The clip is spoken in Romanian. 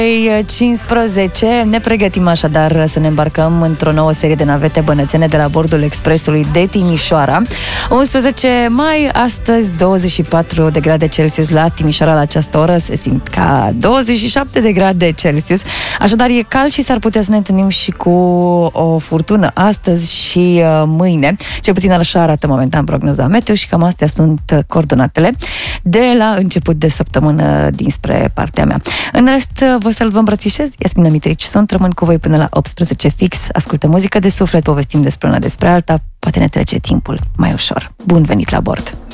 15. Ne pregătim așadar să ne îmbarcăm într-o nouă serie de navete bănățene de la bordul expresului de Timișoara. 11 mai, astăzi 24 de grade Celsius la Timișoara. La această oră se simt ca 27 de grade Celsius. Așadar e cald și s-ar putea să ne întâlnim și cu o furtună astăzi și mâine. Cel puțin așa arată momentan prognoza meteo și cam astea sunt coordonatele de la început de săptămână dinspre partea mea. În rest, vă salut, vă îmbrățișez. Iasmina Mitrici sunt, rămân cu voi până la 18 fix. Ascultă muzică de suflet, povestim despre una despre alta. Poate ne trece timpul mai ușor. Bun venit la bord!